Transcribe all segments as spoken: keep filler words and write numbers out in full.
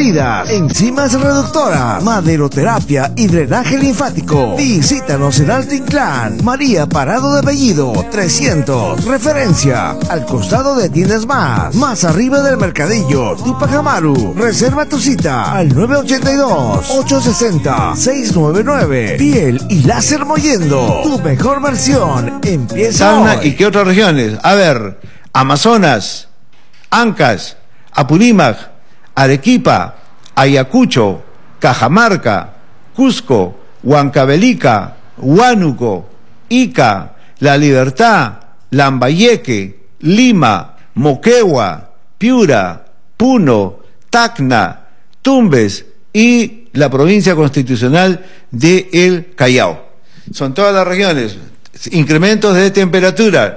heridas, enzimas reductoras, maderoterapia y drenaje linfático. Visítanos en Alto Inclán, María Parado de Bellido, trescientos. Referencia, al costado de Tiendas Más, más arriba del Mercadillo, Tupac Amaru. Reserva tu cita al nueve ochenta y dos, ochocientos sesenta, seiscientos noventa y nueve. Piel y láser mollendo. Tu mejor versión empieza Tacna hoy. y qué otras regiones. A ver, Amazonas, Ancash, Apurímac, Arequipa, Ayacucho, Cajamarca, Cusco, Huancavelica, Huánuco, Ica, La Libertad, Lambayeque, Lima, Moquegua, Piura, Puno, Tacna, Tumbes y la provincia constitucional de El Callao. Son todas las regiones. Incrementos de temperatura.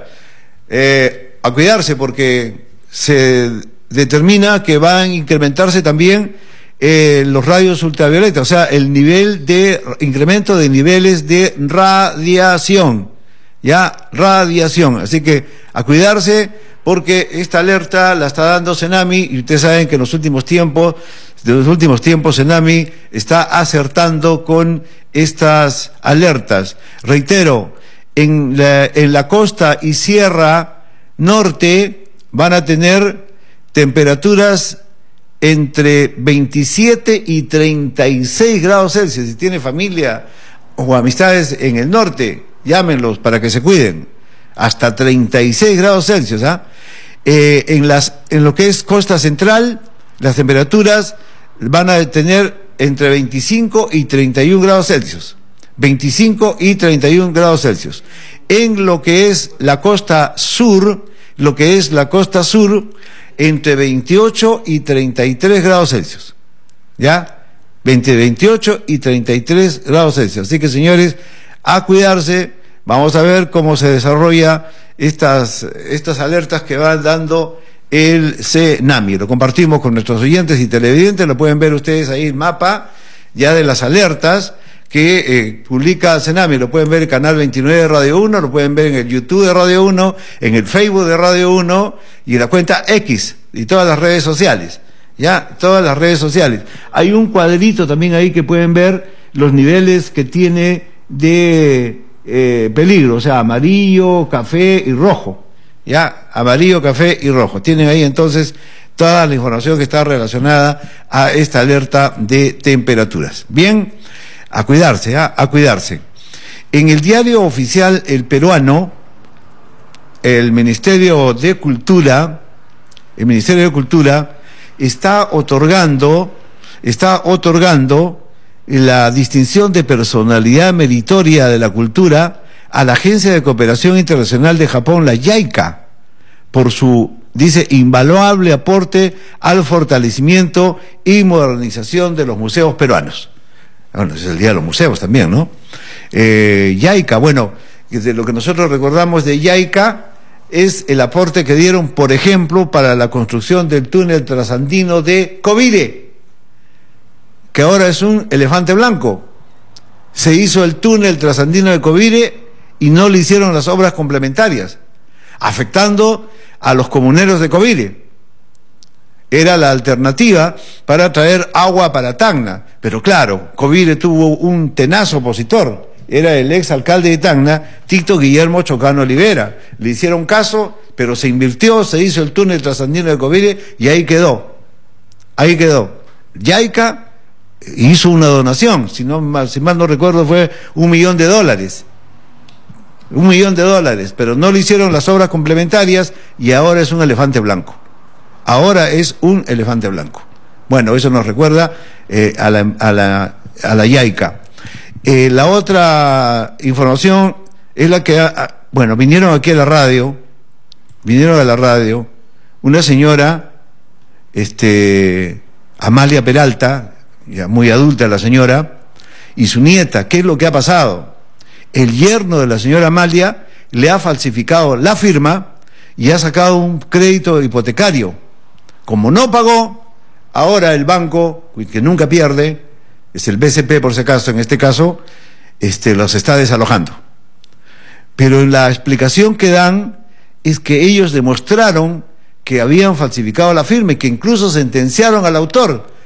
Eh, a cuidarse porque se determina que van a incrementarse también eh, los rayos ultravioletas, o sea, el nivel de incremento de niveles de radiación, ya, radiación. Así que a cuidarse porque esta alerta la está dando Cenami y ustedes saben que en los últimos tiempos, de los últimos tiempos Cenami está acertando con estas alertas. Reitero, en la, en la costa y sierra norte van a tener temperaturas entre veintisiete y treinta y seis grados Celsius. Si tiene familia o amistades en el norte, llámenlos para que se cuiden. Hasta treinta y seis grados Celsius. ¿ah? Eh, en, las, en lo que es costa central, las temperaturas van a tener entre veinticinco y treinta y un grados Celsius. veinticinco y treinta y un grados Celsius. En lo que es la costa sur, lo que es la costa sur, entre veintiocho y treinta y tres grados Celsius. ¿Ya? veinte, veintiocho y treinta y tres grados Celsius. Así que, señores, a cuidarse. Vamos a ver cómo se desarrolla estas, estas alertas que van dando el Cenami. Lo compartimos con nuestros oyentes y televidentes. Lo pueden ver ustedes ahí, el mapa ya de las alertas que eh, publica Cenami. Lo pueden ver en el canal veintinueve de Radio uno, lo pueden ver en el YouTube de Radio uno, en el Facebook de Radio uno y en la cuenta X y todas las redes sociales. Ya, todas las redes sociales. Hay un cuadrito también ahí que pueden ver los niveles que tiene de eh, peligro, o sea, amarillo, café y rojo. Ya, amarillo, café y rojo. Tienen ahí entonces toda la información que está relacionada a esta alerta de temperaturas. Bien, a cuidarse, ¿eh? a cuidarse. En el diario oficial El Peruano, el Ministerio de Cultura, el Ministerio de Cultura está otorgando, está otorgando la distinción de personalidad meritoria de la cultura a la Agencia de Cooperación Internacional de Japón, la JICA, por su, dice, invaluable aporte al fortalecimiento y modernización de los museos peruanos. Bueno, es el Día de los Museos también, ¿no? Eh, JICA, bueno, de lo que nosotros recordamos de JICA es el aporte que dieron, por ejemplo, para la construcción del túnel trasandino de Covire, que ahora es un elefante blanco. Se hizo el túnel trasandino de Covire y no le hicieron las obras complementarias, afectando a los comuneros de Covire. Era la alternativa para traer agua para Tacna, pero claro, Covire tuvo un tenaz opositor, era el ex alcalde de Tacna, Tito Guillermo Chocano Olivera. Le hicieron caso, pero se invirtió, se hizo el túnel trasandino de Covire y ahí quedó, ahí quedó. JICA hizo una donación, si, no, si mal no recuerdo fue un millón de dólares, un millón de dólares, pero no le hicieron las obras complementarias y ahora es un elefante blanco. Ahora es un elefante blanco. Bueno, eso nos recuerda eh, a la, a la, a la JICA. Eh, la otra información es la que, a, bueno, vinieron aquí a la radio, vinieron a la radio, una señora, este, Amalia Peralta, ya muy adulta la señora, y su nieta. ¿Qué es lo que ha pasado? El yerno de la señora Amalia le ha falsificado la firma y ha sacado un crédito hipotecario. Como no pagó, ahora el banco, que nunca pierde, es el B C P por si acaso, en este caso, este, los está desalojando. Pero la explicación que dan es que ellos demostraron que habían falsificado la firma y que incluso sentenciaron al autor.